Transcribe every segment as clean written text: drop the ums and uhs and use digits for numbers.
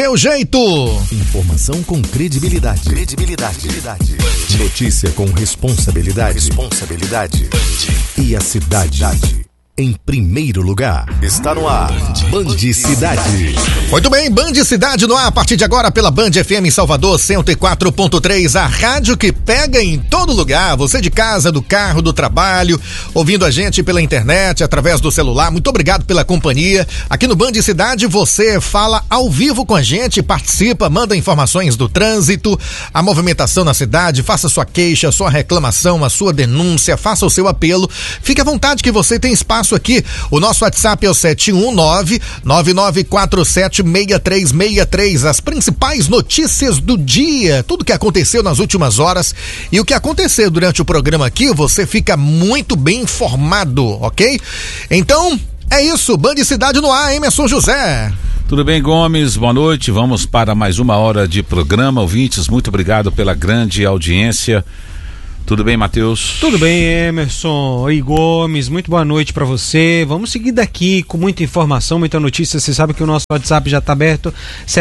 Meu jeito. Informação com credibilidade. Notícia com responsabilidade. E a cidade em primeiro lugar. Está no ar, Band Cidade. Muito bem, Band Cidade no ar a partir de agora pela Band FM em Salvador 104.3, a rádio que pega em todo lugar, você de casa, do carro, do trabalho, ouvindo a gente pela internet, através do celular. Muito obrigado pela companhia. Aqui no Band Cidade você fala ao vivo com a gente, participa, manda informações do trânsito, a movimentação na cidade, faça sua queixa, sua reclamação, a sua denúncia, faça o seu apelo. Fique à vontade que você tem espaço aqui. O nosso WhatsApp é o 719-9947-6363. As principais notícias do dia, tudo que aconteceu nas últimas horas e o que acontecer durante o programa aqui, você fica muito bem informado, ok? Então, é isso, Band Cidade no ar, Emerson José. Tudo bem, Gomes? Boa noite. Vamos para mais uma hora de programa. Ouvintes, muito obrigado pela grande audiência. Tudo bem, Matheus? Tudo bem, Emerson e Gomes, muito boa noite pra você. Vamos seguir daqui com muita informação, muita notícia. Você sabe que o nosso WhatsApp já tá aberto,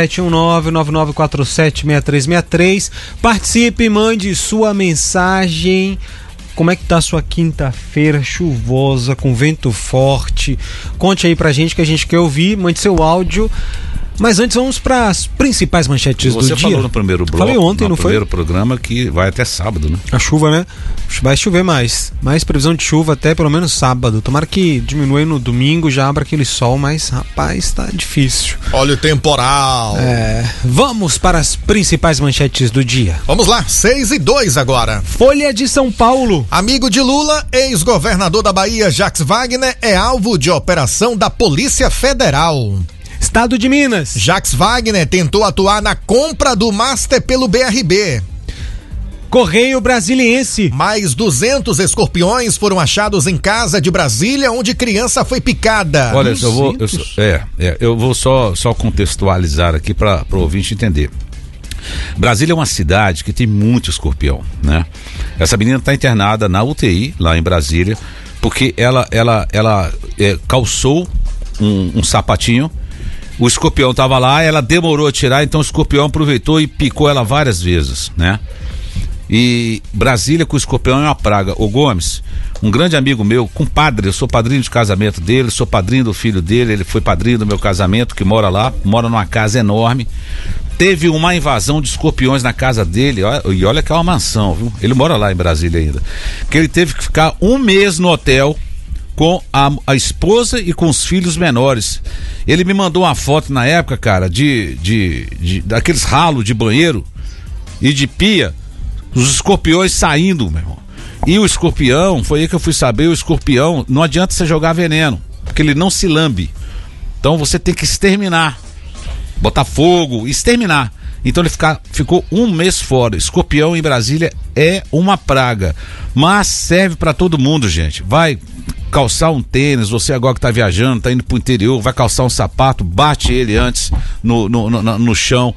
719-9947-6363. Participe, mande sua mensagem. Como é que tá a sua quinta-feira chuvosa, com vento forte? Conte aí pra gente que a gente quer ouvir, mande seu áudio. Mas antes vamos para as principais manchetes do dia. Você falou no primeiro bloco, falei ontem, não foi? No primeiro programa que vai até sábado, né? A chuva, né? Vai chover mais previsão de chuva até pelo menos sábado. Tomara que diminua no domingo, já abra aquele sol, mas rapaz, tá difícil. Olha o temporal. Vamos para as principais manchetes do dia. Vamos lá, 6:02 agora. Folha de São Paulo. Amigo de Lula, ex-governador da Bahia, Jacques Wagner, é alvo de operação da Polícia Federal. Estado de Minas. Jacques Wagner tentou atuar na compra do Master pelo BRB. Correio Brasiliense. Mais 200 escorpiões foram achados em casa de Brasília, onde criança foi picada. Olha, eu vou só contextualizar aqui para o ouvinte entender. Brasília é uma cidade que tem muito escorpião, né? Essa menina está internada na UTI, lá em Brasília, porque ela calçou um sapatinho. O escorpião estava lá, ela demorou a tirar, então o escorpião aproveitou e picou ela várias vezes, né? E Brasília com o escorpião é uma praga. Ô Gomes, um grande amigo meu, compadre, eu sou padrinho de casamento dele, sou padrinho do filho dele, ele foi padrinho do meu casamento, que mora lá, mora numa casa enorme. Teve uma invasão de escorpiões na casa dele, e olha que é uma mansão, viu? Ele mora lá em Brasília ainda. Que ele teve que ficar um mês no hotel com a esposa e com os filhos menores. Ele me mandou uma foto na época, cara, daqueles ralos de banheiro e de pia, os escorpiões saindo, meu irmão. E o escorpião, foi aí que eu fui saber, o escorpião, não adianta você jogar veneno, porque ele não se lambe. Então você tem que exterminar, botar fogo, exterminar. Então ele ficou um mês fora. Escorpião em Brasília é uma praga, mas serve pra todo mundo, gente. Vai calçar um tênis, você agora que tá viajando, tá indo pro interior, vai calçar um sapato, bate ele antes no chão,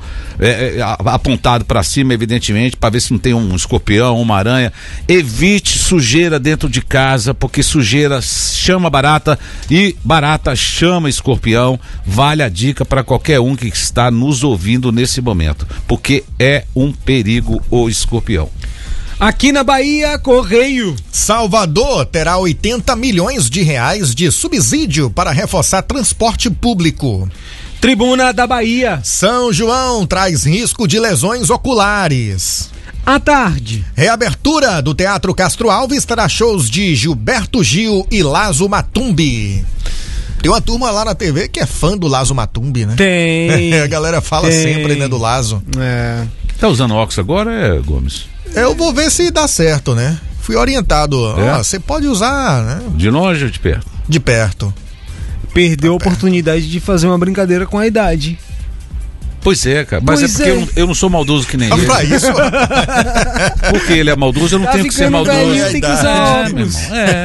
apontado para cima, evidentemente, para ver se não tem um escorpião, uma aranha. Evite sujeira dentro de casa, porque sujeira chama barata e barata chama escorpião. Vale a dica para qualquer um que está nos ouvindo nesse momento, porque é um perigo o escorpião. Aqui na Bahia, Correio. Salvador terá 80 milhões de reais de subsídio para reforçar transporte público. Tribuna da Bahia. São João traz risco de lesões oculares. À tarde. Reabertura do Teatro Castro Alves terá shows de Gilberto Gil e Lazo Matumbi. Tem uma turma lá na TV que é fã do Lazo Matumbi, né? Tem. A galera fala sempre, né, do Lazo. Tá usando óculos agora, Gomes? Eu vou ver se dá certo, né? Fui orientado. Você pode usar, né? De longe ou de perto? De perto. Perdeu a oportunidade de fazer uma brincadeira com a idade. Pois é, cara. Mas é porque eu não sou maldoso que nem ele. Pra isso. Porque ele é maldoso, eu não tenho que ser maldoso. Tem que usar óculos.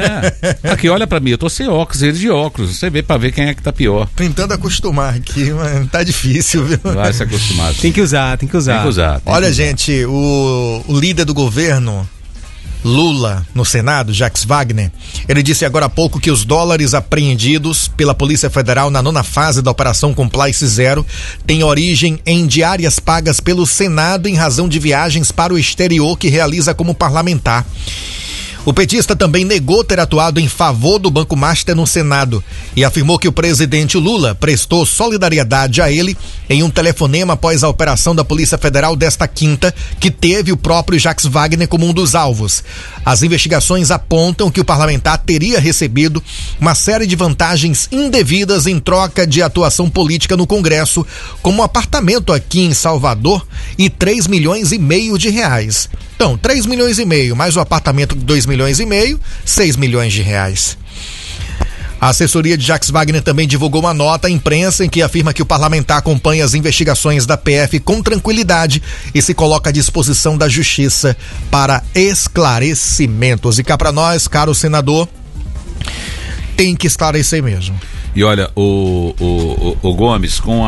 Aqui, olha pra mim, eu tô sem óculos, ele de óculos. Você vê pra ver quem é que tá pior. Tentando acostumar aqui, mas tá difícil, viu? Vai se acostumar. Tem que usar. Olha, gente, o líder do governo Lula no Senado, Jacques Wagner, ele disse agora há pouco que os dólares apreendidos pela Polícia Federal na 9ª fase da Operação Compliance Zero têm origem em diárias pagas pelo Senado em razão de viagens para o exterior que realiza como parlamentar. O petista também negou ter atuado em favor do Banco Master no Senado e afirmou que o presidente Lula prestou solidariedade a ele em um telefonema após a operação da Polícia Federal desta quinta, que teve o próprio Jacques Wagner como um dos alvos. As investigações apontam que o parlamentar teria recebido uma série de vantagens indevidas em troca de atuação política no Congresso, como um apartamento aqui em Salvador e 3,5 milhões de reais. Então, 3,5 milhões, mais o apartamento de 2,5 milhões, 6 milhões de reais. A assessoria de Jacques Wagner também divulgou uma nota à imprensa em que afirma que o parlamentar acompanha as investigações da PF com tranquilidade e se coloca à disposição da Justiça para esclarecimentos. E cá para nós, caro senador, tem que esclarecer mesmo. E olha, o Gomes, com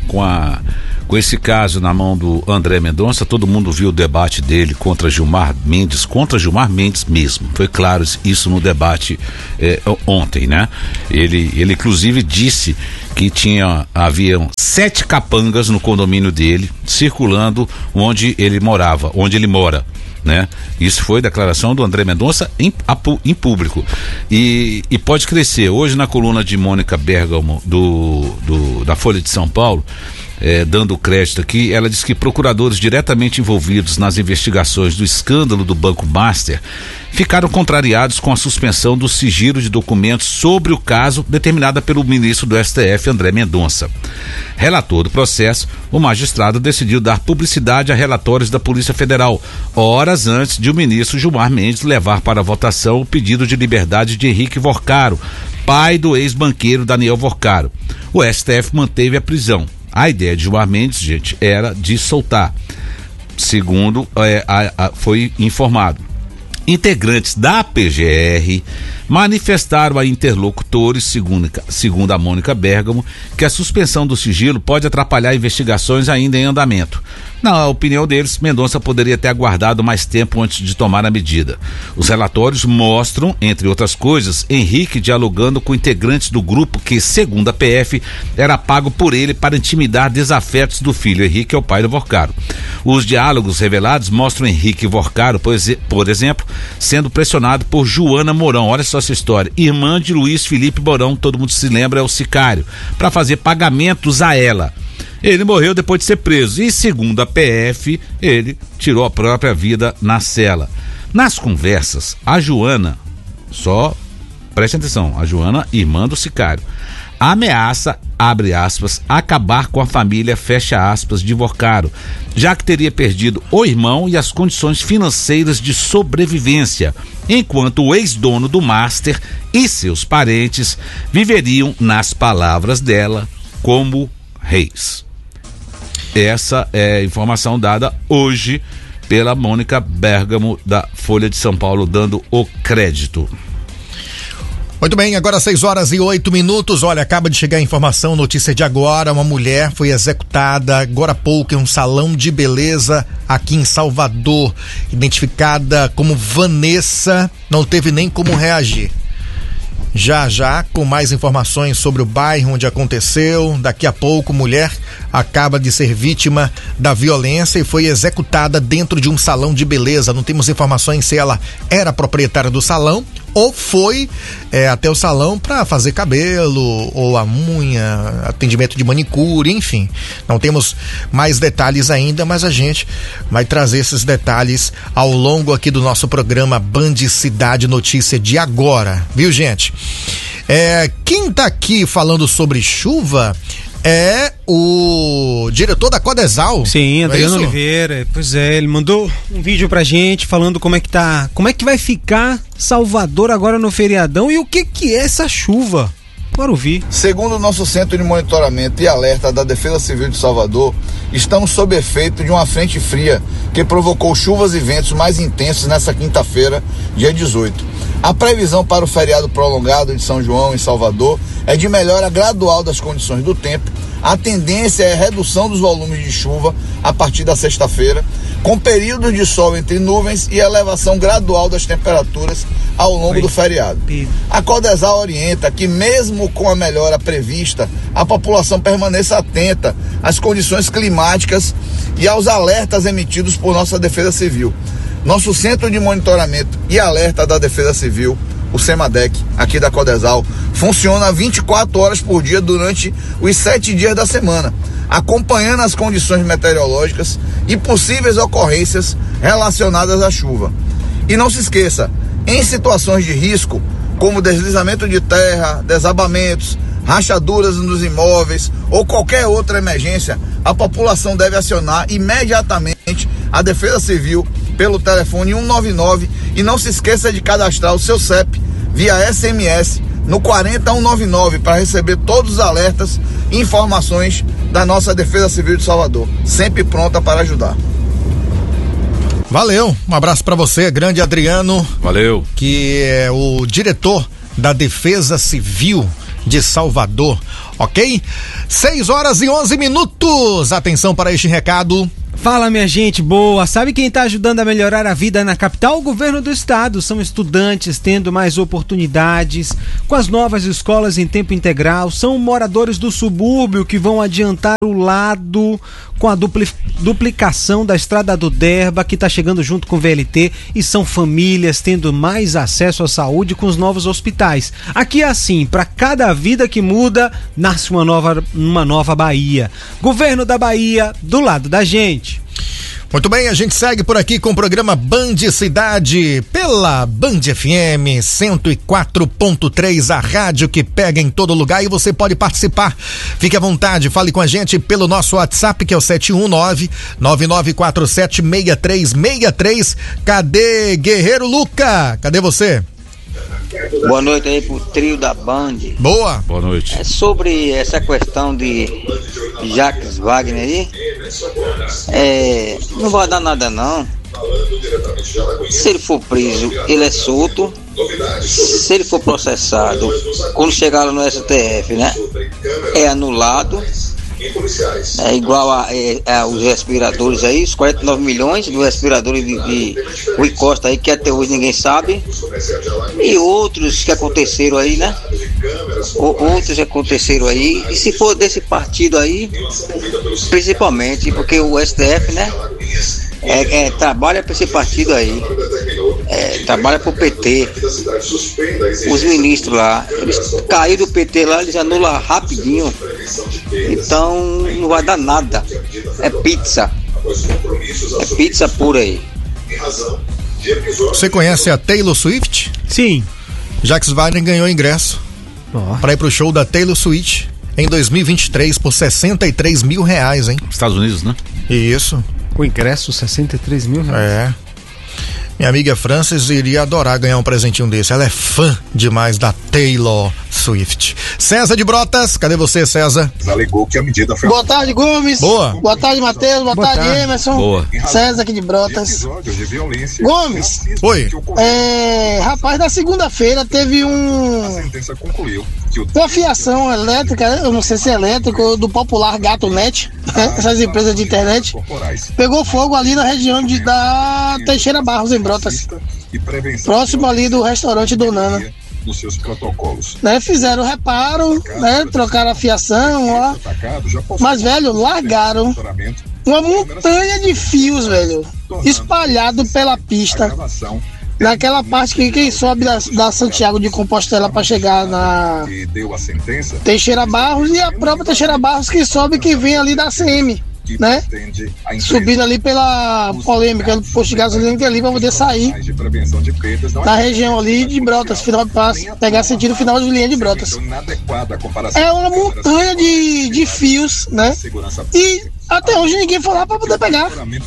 esse caso na mão do André Mendonça, todo mundo viu o debate dele contra Gilmar Mendes mesmo. Foi claro isso no debate ontem, né? Ele inclusive disse que haviam 7 capangas no condomínio dele, circulando onde ele mora. Né? Isso foi declaração do André Mendonça em público e pode crescer. Hoje na coluna de Mônica Bergamo da Folha de São Paulo, dando crédito aqui, ela diz que procuradores diretamente envolvidos nas investigações do escândalo do Banco Master ficaram contrariados com a suspensão do sigilo de documentos sobre o caso determinada pelo ministro do STF, André Mendonça. Relator do processo, o magistrado decidiu dar publicidade a relatórios da Polícia Federal, horas antes de o ministro Gilmar Mendes levar para votação o pedido de liberdade de Henrique Vorcaro, pai do ex-banqueiro Daniel Vorcaro. O STF manteve a prisão. A ideia de Gilmar Mendes, gente, era de soltar, segundo foi informado. Integrantes da PGR manifestaram a interlocutores, segundo a Mônica Bergamo, que a suspensão do sigilo pode atrapalhar investigações ainda em andamento. Na opinião deles, Mendonça poderia ter aguardado mais tempo antes de tomar a medida. Os relatórios mostram, entre outras coisas, Henrique dialogando com integrantes do grupo que, segundo a PF, era pago por ele para intimidar desafetos do filho. Henrique é o pai do Vorcaro. Os diálogos revelados mostram Henrique Vorcaro, por exemplo, sendo pressionado por Joana Mourão, olha só essa história, irmã de Luiz Felipe Mourão, todo mundo se lembra, é o sicário, para fazer pagamentos a ela. Ele morreu depois de ser preso e, segundo a PF, ele tirou a própria vida na cela. Nas conversas, a Joana, preste atenção, a Joana, irmã do sicário, ameaça, abre aspas, acabar com a família, fecha aspas, de Vorcaro, já que teria perdido o irmão e as condições financeiras de sobrevivência, enquanto o ex-dono do Master e seus parentes viveriam, nas palavras dela, como reis. Essa é a informação dada hoje pela Mônica Bergamo da Folha de São Paulo, dando o crédito. Muito bem, agora 6h08. Olha, acaba de chegar a informação, notícia de agora, uma mulher foi executada agora há pouco em um salão de beleza aqui em Salvador, identificada como Vanessa, não teve nem como reagir. Já, com mais informações sobre o bairro onde aconteceu, daqui a pouco, mulher acaba de ser vítima da violência e foi executada dentro de um salão de beleza. Não temos informações se ela era proprietária do salão ou foi até o salão para fazer cabelo ou a unha, atendimento de manicure, enfim. Não temos mais detalhes ainda, mas a gente vai trazer esses detalhes ao longo aqui do nosso programa Band Cidade Notícia de agora, viu, gente? Quem tá aqui falando sobre chuva é o diretor da Codesal. Sim, Adriano Oliveira. Pois é, ele mandou um vídeo pra gente falando como é que vai ficar Salvador agora no feriadão e o que é essa chuva. Bora ouvir. Segundo o nosso Centro de Monitoramento e Alerta da Defesa Civil de Salvador, estamos sob efeito de uma frente fria que provocou chuvas e ventos mais intensos nessa quinta-feira, dia 18. A previsão para o feriado prolongado de São João em Salvador é de melhora gradual das condições do tempo. A tendência é a redução dos volumes de chuva a partir da sexta-feira, com períodos de sol entre nuvens e elevação gradual das temperaturas ao longo do feriado. A Codesal orienta que, mesmo com a melhora prevista, a população permaneça atenta às condições climáticas e aos alertas emitidos por nossa Defesa Civil. Nosso Centro de Monitoramento e Alerta da Defesa Civil, o CEMADEC, aqui da Codesal, funciona 24 horas por dia durante os 7 dias da semana, acompanhando as condições meteorológicas e possíveis ocorrências relacionadas à chuva. E não se esqueça, em situações de risco, como deslizamento de terra, desabamentos, rachaduras nos imóveis ou qualquer outra emergência, a população deve acionar imediatamente a Defesa Civil pelo telefone 199 e não se esqueça de cadastrar o seu CEP via SMS no 40199 para receber todos os alertas e informações da nossa Defesa Civil de Salvador, sempre pronta para ajudar. Valeu, um abraço para você, grande Adriano. Valeu. Que é o diretor da Defesa Civil de Salvador, ok? 6h11. Atenção para este recado. Fala, minha gente boa, sabe quem está ajudando a melhorar a vida na capital? O governo do estado. São estudantes tendo mais oportunidades com as novas escolas em tempo integral, são moradores do subúrbio que vão adiantar o lado com a duplicação da estrada do Derba, que está chegando junto com o VLT, e são famílias tendo mais acesso à saúde com os novos hospitais. Aqui é assim, para cada vida que muda, nasce uma nova Bahia. Governo da Bahia, do lado da gente. Muito bem, a gente segue por aqui com o programa Band Cidade pela Band FM 104.3, a rádio que pega em todo lugar, e você pode participar. Fique à vontade, fale com a gente pelo nosso WhatsApp, que é o 719-9947-6363. Cadê Guerreiro Luca? Cadê você? Boa noite aí pro trio da Band. Boa. Boa noite. É sobre essa questão de Jacques Wagner aí. Não vai dar nada não. Se ele for preso, ele é solto. Se ele for processado, quando chegar lá no STF, né, é anulado. É igual aos respiradores aí, os 49 milhões do respirador de Rui Costa aí, que até hoje ninguém sabe. E outros que aconteceram aí, né? Outros que aconteceram aí. E se for desse partido aí, principalmente, porque o STF, né? Trabalha para esse partido aí, trabalha para o PT. Os ministros lá, eles caíram do PT lá, eles anulam rapidinho. Então não vai dar nada. É pizza pura aí. Você conhece a Taylor Swift? Sim. Jacques Wagner ganhou ingresso para ir pro show da Taylor Swift em 2023 por R$63 mil, hein? Estados Unidos, né? Isso. O ingresso, R$63 mil? É. Minha amiga Frances iria adorar ganhar um presentinho desse. Ela é fã demais da Taylor Swift. César de Brotas, cadê você, César? Alegou que a medida foi... Boa tarde, Gomes. Boa. Boa tarde, Matheus. Boa tarde, Emerson. Boa. César aqui de Brotas. Gomes. Oi. Rapaz, na segunda-feira teve uma fiação elétrica, eu não sei se é elétrico, do popular Gato Net, essas empresas de internet. Pegou fogo ali na região da Teixeira Barros, em Brotas, próximo ali do restaurante Donana. Nos seus protocolos. Fizeram reparo, trocaram a fiação lá, mas, velho, largaram uma montanha de fios, velho, espalhado pela pista, naquela parte que quem sobe da Santiago de Compostela para chegar na Teixeira Barros, e a própria Teixeira Barros que sobe, que vem ali da CM, né? Subindo ali pela polêmica do posto de gasolina, que é ali para poder sair da região ali de Brotas, final de passe, pegar sentido final de linha de Brotas. É uma montanha de fios, né? E até hoje ninguém foi lá para poder pegar.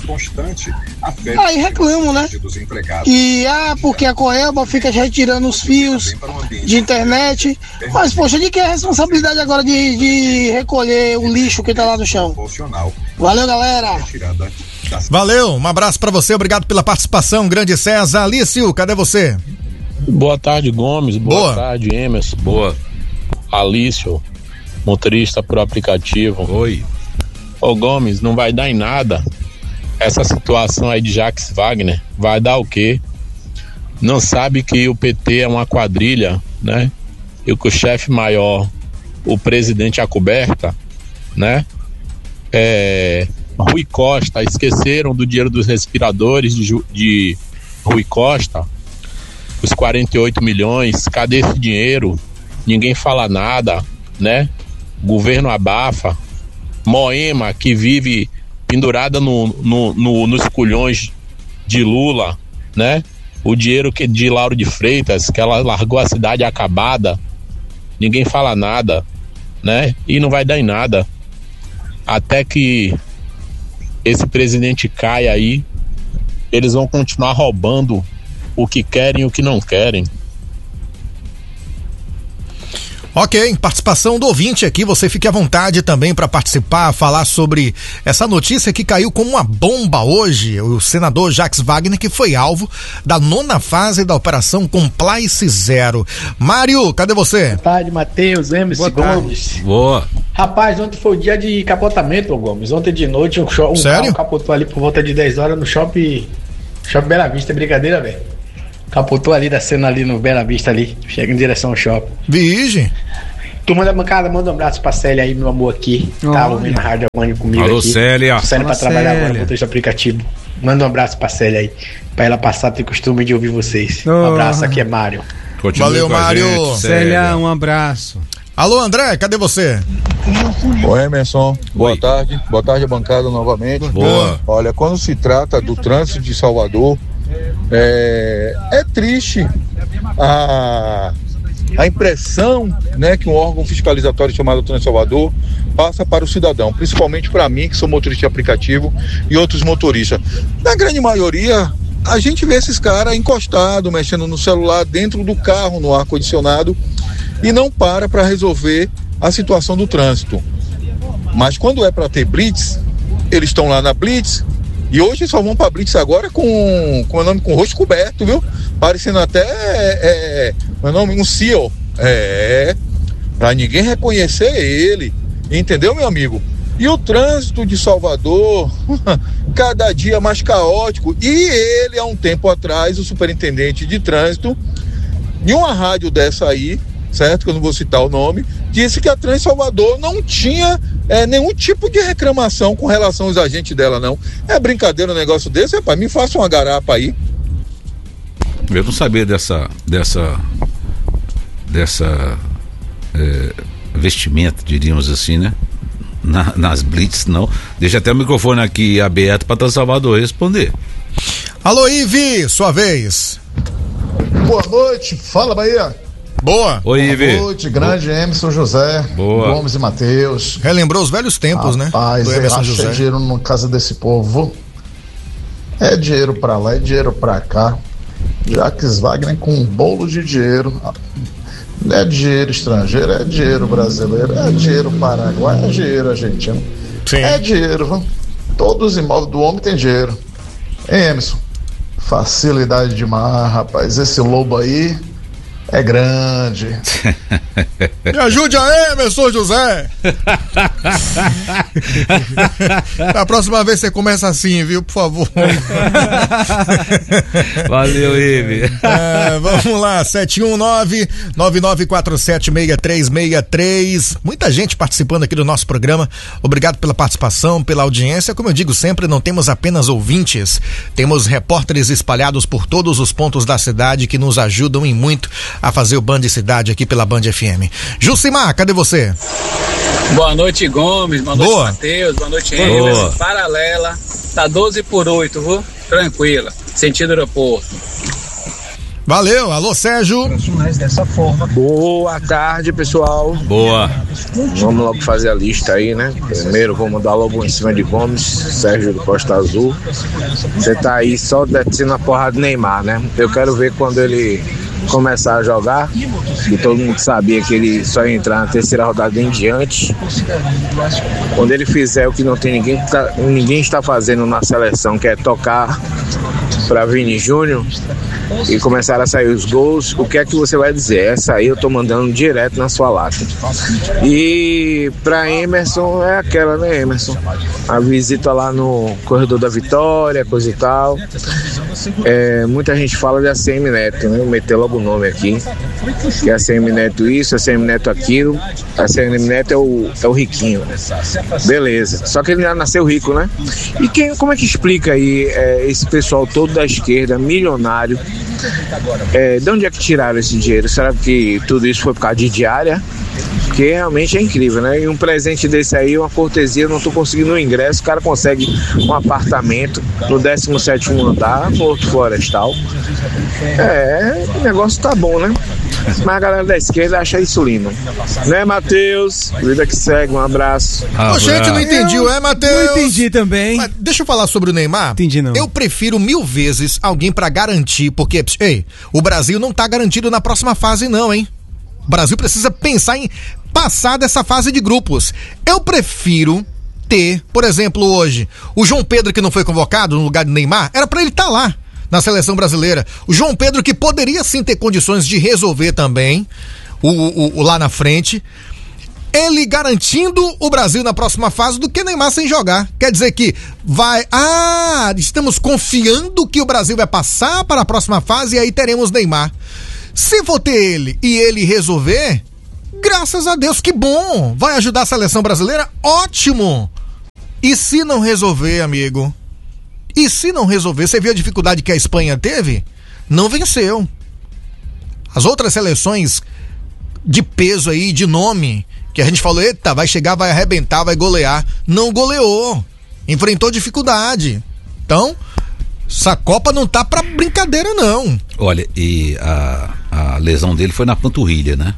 Aí reclamam, né? E porque a Coelba fica retirando os fios de internet. Mas, poxa, de que é a responsabilidade agora de recolher o lixo que tá lá no chão? Valeu, galera. Valeu, um abraço pra você, obrigado pela participação, grande César. Alício, cadê você? Boa tarde, Gomes. Boa tarde, Emerson. Boa. Alício, motorista por aplicativo. Oi. Ô Gomes, não vai dar em nada essa situação aí de Jacques Wagner. Vai dar o quê? Não sabe que o PT é uma quadrilha, né? E que o chefe maior, o presidente a coberta, né? Rui Costa, esqueceram do dinheiro dos respiradores de Rui Costa, os 48 milhões, cadê esse dinheiro? Ninguém fala nada, né? O governo abafa. Moema, que vive pendurada nos culhões de Lula, né? O dinheiro de Lauro de Freitas, que ela largou a cidade acabada, ninguém fala nada, né? E não vai dar em nada. Até que esse presidente caia aí, eles vão continuar roubando o que querem e o que não querem. Ok, participação do ouvinte aqui, você fique à vontade também para participar, falar sobre essa notícia que caiu como uma bomba hoje, o senador Jacques Wagner, que foi alvo da 9ª fase da Operação Compliance Zero. Mário, cadê você? Boa tarde, Matheus, Emerson Gomes. Boa. Rapaz, ontem foi o dia de capotamento, Gomes. Ontem de noite um carro capotou ali por volta de 10 horas no shopping Bela Vista, é brincadeira, velho. Capotou ali, descendo ali no Bela Vista ali, chega em direção ao shopping. Virgem. Turma da bancada, manda um abraço pra Célia aí, meu amor, aqui. Tá ouvindo a Rádio Amani comigo. Alô, aqui. Célia. Célia pra trabalhar agora, motorista aplicativo. Manda um abraço pra Célia aí, pra ela passar a ter costume de ouvir vocês. Um abraço, aqui é Mário. Continue. Valeu, Mário. Gente, Célia, um abraço. Alô, André, cadê você? Oi, Emerson. Boa tarde. Boa tarde, bancada, novamente. Boa. Olha, quando se trata do trânsito de Salvador, é triste a impressão, né, que um órgão fiscalizatório chamado Trânsito Salvador passa para o cidadão, principalmente para mim, que sou motorista de aplicativo, e outros motoristas. Na grande maioria, a gente vê esses caras encostados, mexendo no celular dentro do carro, no ar-condicionado, e não para resolver a situação do trânsito. Mas quando é para ter blitz, eles estão lá na blitz, e hoje só vão pra blitz agora com o rosto coberto, viu? Parecendo até um CEO. Pra ninguém reconhecer ele. Entendeu, meu amigo? E o trânsito de Salvador, cada dia mais caótico. E ele, há um tempo atrás, o superintendente de trânsito, em uma rádio dessa aí, certo? Que eu não vou citar o nome, disse que a Trans Salvador não tinha nenhum tipo de reclamação com relação aos agentes dela, não. É brincadeira um negócio desse? Rapaz, me faça uma garapa aí. Eu não sabia dessa vestimenta, diríamos assim, né? Nas blitz, não. Deixa até o microfone aqui aberto para Trans Salvador responder. Alô, Ivi, sua vez. Boa noite, fala, Bahia. Boa. Oi, Ivi. Boa noite, grande Emerson José. Boa. Gomes e Matheus. Relembrou os velhos tempos, rapaz, né? Do Emerson José. Dinheiro na casa desse povo. É dinheiro pra lá, é dinheiro pra cá. Jacques Wagner com um bolo de dinheiro. Não é dinheiro estrangeiro, é dinheiro brasileiro, é dinheiro paraguaio, é dinheiro argentino. Sim. É dinheiro, viu? Todos os imóveis do homem tem dinheiro. Hein, Emerson? Facilidade demais, rapaz. Esse lobo aí é grande. Me ajude aí, Emerson José. Da próxima vez você começa assim, viu? Por favor. Valeu, Ive. Vamos lá, 719-9947-6363. Muita gente participando aqui do nosso programa. Obrigado pela participação, pela audiência. Como eu digo sempre, não temos apenas ouvintes, temos repórteres espalhados por todos os pontos da cidade que nos ajudam e muito a fazer o Band Cidade aqui pela Band FM. Jucimar, cadê você? Boa noite, Gomes. Boa noite, Matheus. Boa noite, Emerson. Paralela, tá 12/8, viu? Tranquila, sentido aeroporto. Valeu, alô Sérgio. Boa tarde, pessoal. Boa. Vamos logo fazer a lista aí, né? Primeiro vou mandar logo em cima de Gomes, Sérgio do Costa Azul. Você tá aí só descendo a porrada do Neymar, né? Eu quero ver quando ele começar a jogar, que todo mundo sabia que ele só ia entrar na terceira rodada em diante. Quando ele fizer o que não tem ninguém está fazendo na seleção, que é tocar para Vini Júnior e começaram a sair os gols, o que é que você vai dizer? Essa aí eu tô mandando direto na sua lata. E para Emerson é aquela, né, Emerson? A visita lá no Corredor da Vitória, coisa e tal. Muita gente fala de ACM Neto, né? Vou meter logo o nome aqui. Que é ACM Neto isso, ACM Neto aquilo. ACM Neto é o riquinho. Beleza. Só que ele já nasceu rico, né? E como é que explica aí esse pessoal todo da esquerda, milionário? De onde é que tiraram esse dinheiro? Será que tudo isso foi por causa de diária? Porque realmente é incrível, né? E um presente desse aí, uma cortesia, eu não tô conseguindo um ingresso, o cara consegue um apartamento no 17º andar, no Horto Florestal. O negócio tá bom, né? Mas a galera da esquerda acha isso lindo. Né, Matheus? Vida que segue, um abraço. Gente, não entendi, Matheus? Não entendi também. Mas deixa eu falar sobre o Neymar. Entendi não. Eu prefiro 1000 vezes alguém pra garantir, porque, o Brasil não tá garantido na próxima fase não, hein? O Brasil precisa pensar em passar dessa fase de grupos. Eu prefiro ter, por exemplo, hoje, o João Pedro que não foi convocado no lugar do Neymar, era pra ele estar lá na seleção brasileira. O João Pedro que poderia sim ter condições de resolver também o lá na frente, ele garantindo o Brasil na próxima fase do que Neymar sem jogar. Quer dizer que estamos confiando que o Brasil vai passar para a próxima fase e aí teremos Neymar. Se for ter ele e ele resolver, graças a Deus, que bom! Vai ajudar a seleção brasileira? Ótimo! E se não resolver, amigo? E se não resolver? Você viu a dificuldade que a Espanha teve? Não venceu. As outras seleções de peso aí, de nome, que a gente falou, eita, vai chegar, vai arrebentar, vai golear. Não goleou. Enfrentou dificuldade. Então, essa Copa não tá pra brincadeira, não. Olha, e a lesão dele foi na panturrilha, né?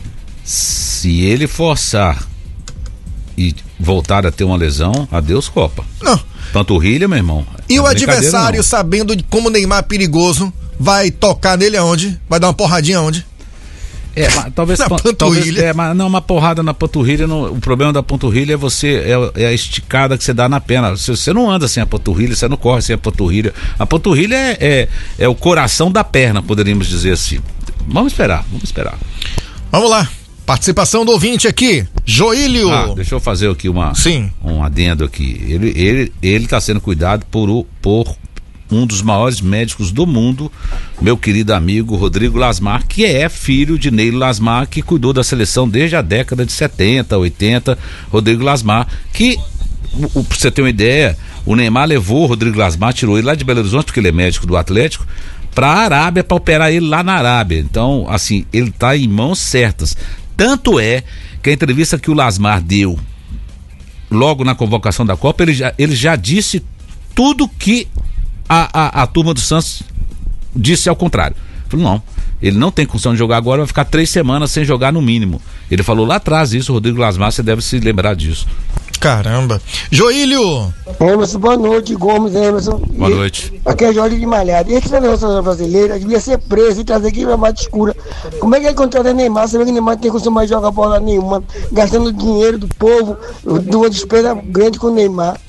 Se ele forçar e voltar a ter uma lesão, adeus Copa. Não. Panturrilha, meu irmão. E o adversário, sabendo de como o Neymar é perigoso, vai tocar nele aonde? Vai dar uma porradinha aonde? Talvez na panturrilha. Mas não, uma porrada na panturrilha, o problema da panturrilha é a esticada que você dá na perna. Você não anda sem a panturrilha, você não corre sem a panturrilha. A panturrilha é o coração da perna, poderíamos dizer assim. Vamos esperar. Vamos lá. Participação do ouvinte aqui, Joílio. Deixa eu fazer aqui um adendo aqui. Ele está sendo cuidado por um dos maiores médicos do mundo, meu querido amigo Rodrigo Lasmar, que é filho de Neilo Lasmar, que cuidou da seleção desde a década de 70, 80. Rodrigo Lasmar, que, pra você ter uma ideia, o Neymar levou o Rodrigo Lasmar, tirou ele lá de Belo Horizonte, porque ele é médico do Atlético, pra Arábia, pra operar ele lá na Arábia. Então, assim, ele tá em mãos certas. Tanto é que a entrevista que o Lasmar deu logo na convocação da Copa, ele já disse tudo que a turma do Santos disse ao contrário. Falou, não, ele não tem condição de jogar agora, vai ficar 3 semanas sem jogar no mínimo. Ele falou lá atrás isso, Rodrigo Lasmar, você deve se lembrar disso. Caramba. Joílio! Emerson, boa noite, Gomes, Emerson. Boa noite. Aqui é Jorge de Malhado. Esse treinador brasileiro devia ser preso e trazer aqui pra mata escura. Como é que ele contrata Neymar? Você vê que Neymar não tem condição mais de jogar bola nenhuma, gastando dinheiro do povo, de uma despesa grande com o Neymar.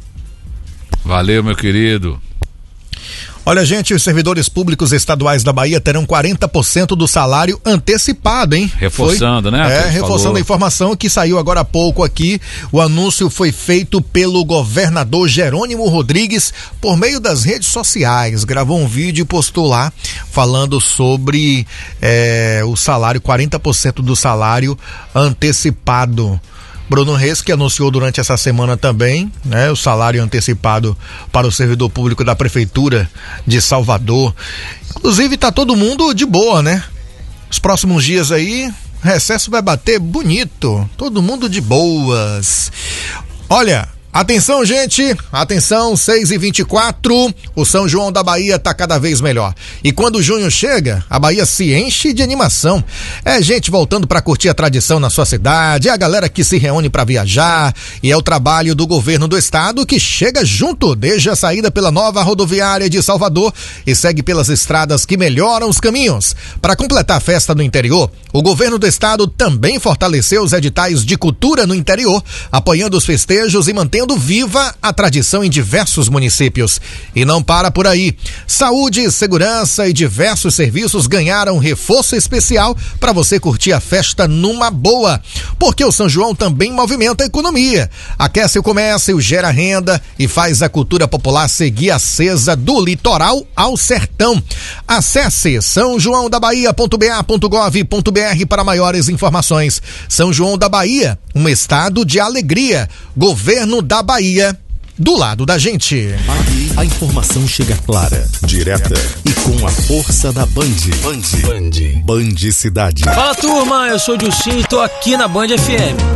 Valeu, meu querido. Olha, gente, os servidores públicos estaduais da Bahia terão 40% do salário antecipado, hein? Reforçando, né? Reforçando a informação que saiu agora há pouco aqui. O anúncio foi feito pelo governador Jerônimo Rodrigues por meio das redes sociais. Gravou um vídeo e postou lá falando sobre o salário, 40% do salário antecipado. Bruno Reis, que anunciou durante essa semana também, né, o salário antecipado para o servidor público da Prefeitura de Salvador. Inclusive, tá todo mundo de boa, né? Os próximos dias aí, recesso vai bater bonito, todo mundo de boas. Olha, atenção, gente, atenção, 6h24, o São João da Bahia tá cada vez melhor. E quando junho chega, a Bahia se enche de animação. É gente voltando para curtir a tradição na sua cidade, é a galera que se reúne para viajar, e é o trabalho do governo do estado que chega junto desde a saída pela nova rodoviária de Salvador e segue pelas estradas que melhoram os caminhos. Para completar a festa no interior, o governo do estado também fortaleceu os editais de cultura no interior, apoiando os festejos e mantendo mantendo viva a tradição em diversos municípios. E não para por aí. Saúde, segurança e diversos serviços ganharam reforço especial para você curtir a festa numa boa. Porque o São João também movimenta a economia, aquece o comércio, gera renda e faz a cultura popular seguir acesa do litoral ao sertão. Acesse sãojoaodabahia.ba.gov.br para maiores informações. São João da Bahia, um estado de alegria. Governo da Bahia, do lado da gente. Aqui a informação chega clara, direta e com a força da Band Cidade. Fala turma, eu sou o Dilcinho e tô aqui na Band FM.